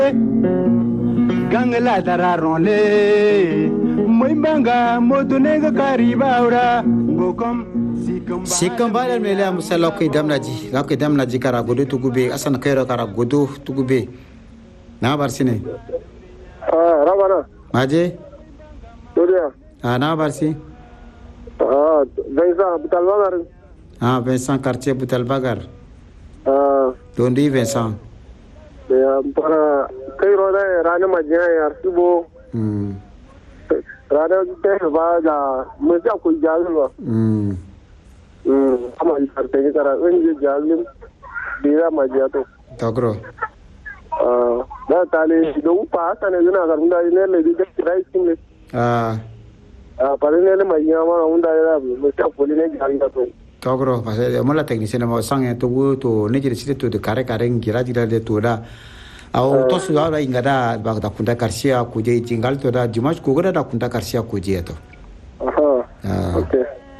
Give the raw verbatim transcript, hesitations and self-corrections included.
Gangla tararonle moimbanga modunega karibaura gokom sikam bala mele musalla ko damnaji la ko damnaji kara godo to gube asan kairo kara godo to gube na barsine ah rabana maje doriya ah na barsi ah Vincent Butalbagar ah Vincent quartier Butalbagar ah dondi Vincent ya para kairo da rana majiya ya subo mm rana ta ba da mun ja ku jalu mm mm amma ikarte ni kara unje jalu dira majiya to togro ah da tale do pa ta ne na garunda ne le di rai single ah ah pare ne le majiya ma unda ya mun ja ku ne jalu to togro parce que mo la technicien mo sangue to go to ne jere site to de kare kare ngira jira de to da au to su ala ingada ba da kunda karsia kuje jingal to da dimash ko da kunda karsia kuje to aha okay